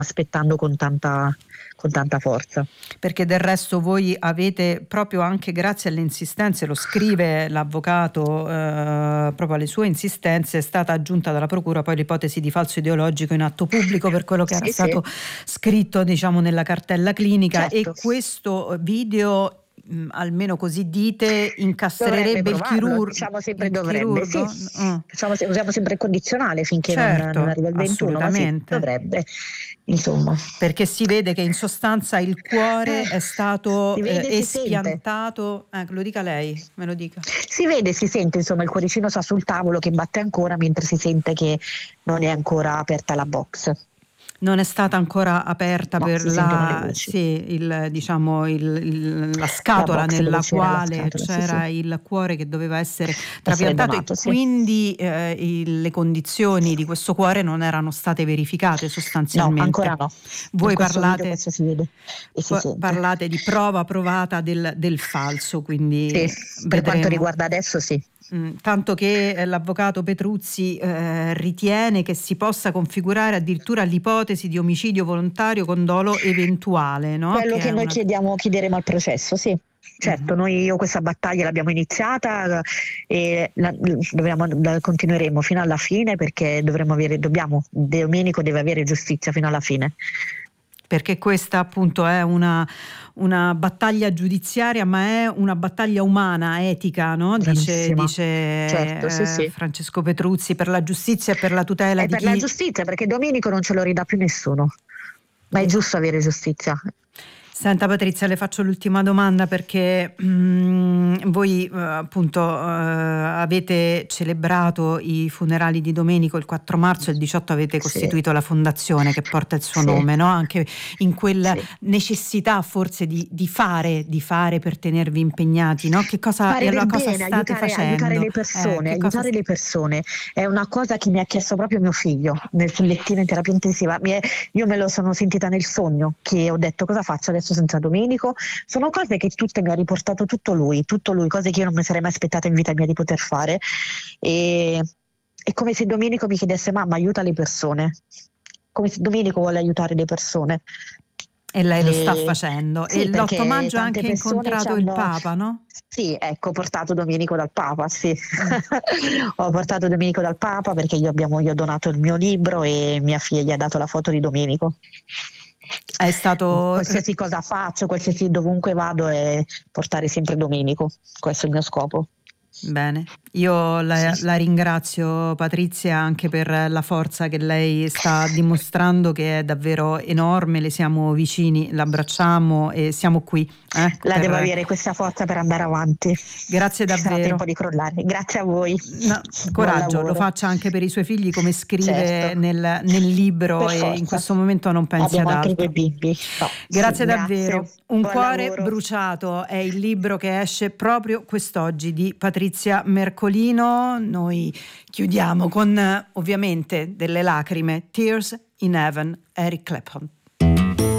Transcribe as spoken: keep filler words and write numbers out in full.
aspettando con tanta, con tanta forza. Perché del resto voi avete, proprio anche grazie alle insistenze, lo scrive l'avvocato, eh, proprio alle sue insistenze è stata aggiunta dalla procura poi l'ipotesi di falso ideologico in atto pubblico per quello che Sì, era stato sì. scritto, diciamo, nella cartella clinica, Certo. e questo video, mh, almeno così dite, incastrerebbe il provarlo, chirurgo. diciamo sempre Il dovrebbe, chirurgo? sì. Mm. Facciamo, se- usiamo sempre il condizionale finché non, Certo, non arriva il ventuno, ma sì, assolutamente. dovrebbe, insomma. Perché si vede che in sostanza il cuore Eh, è stato si eh, vede, si sente. espiantato. Eh, lo dica lei, me lo dica. Si vede, si sente, insomma, il cuoricino sta sul tavolo che batte ancora mentre si sente che non è ancora aperta la box. Non è stata ancora aperta No, per si sentono le la, voci. sì, il, diciamo, il, il- la La scatola box dove nella c'era la quale scatola, sì, c'era sì. il cuore che doveva essere Essere trapiantato, e donato, sì. quindi eh, il- le condizioni di questo cuore non erano state verificate No, sostanzialmente. ancora no. Voi In questo video parlate, questo si vede e si pa- sente. parlate di prova provata del, del falso, quindi Sì, per quanto vedremo. riguarda adesso sì. Mm, tanto che eh, l'avvocato Petruzzi eh, ritiene che si possa configurare addirittura l'ipotesi di omicidio volontario con dolo eventuale, no? Quello Che che è noi una... chiediamo, chiederemo al processo, sì. Certo, Mhm. noi io questa battaglia l'abbiamo iniziata e la, dobbiamo, la continueremo fino alla fine perché dovremo avere, dobbiamo, Domenico deve avere giustizia fino alla fine. Perché questa appunto è una, una battaglia giudiziaria, ma è una battaglia umana, etica, no? Dice, Bravissima. dice Certo, sì, eh, sì. Francesco Petruzzi, per la giustizia e per la tutela È di per la chi... giustizia, perché Domenico non ce lo ridà più nessuno. Ma è Eh, giusto avere giustizia. Senta Patrizia, le faccio l'ultima domanda perché mm, voi eh, appunto eh, avete celebrato i funerali di Domenico il quattro marzo e il diciotto avete Sì. costituito la fondazione che porta il suo Sì. nome, no? Anche in quella Sì. necessità forse di, di fare, di fare per tenervi impegnati, no? Che cosa, Fare e allora del cosa bene, state aiutare, aiutare facendo? le Eh, persone, che cosa... aiutare le persone è una cosa che mi ha chiesto proprio mio figlio nel sul lettino in terapia intensiva. Mi è- io me lo sono sentita nel sogno che ho detto cosa faccio adesso senza Domenico. Sono cose che tutte mi ha riportato tutto lui, tutto lui, cose che io non mi sarei mai aspettata in vita mia di poter fare. E è come se Domenico mi chiedesse: mamma, aiuta le persone, come se Domenico vuole aiutare le persone. E lei lo sta E, facendo. E sì, l'otto perché maggio ha tante anche persone ci incontrato il hanno. Papa, no? Sì, ecco, ho portato Domenico dal Papa, sì. Mm. Ho portato Domenico dal Papa perché io, abbiamo, io ho donato il mio libro e mia figlia gli ha dato la foto di Domenico. È stato... Qualsiasi cosa faccio, qualsiasi dovunque vado è portare sempre Domenico, questo è il mio scopo. Bene, io la, la ringrazio Patrizia anche per la forza che lei sta dimostrando, che è davvero enorme, le siamo vicini, l'abbracciamo e siamo qui. Eh, La per... devo avere questa forza per andare avanti. Grazie Ci sarà tempo davvero. di crollare. Grazie a voi. No, Buon coraggio, lo lavoro. faccia anche per i suoi figli come scrive Certo, nel, nel libro, per e in forza. questo momento non pensi Abbiamo ad anche due altro. bimbi. No, sì, Grazie grazie. davvero. Un Buon cuore lavoro. bruciato è il libro che esce proprio quest'oggi di Patrizia Mercolino. Noi chiudiamo con ovviamente delle lacrime. Tears in Heaven, Eric Clapton.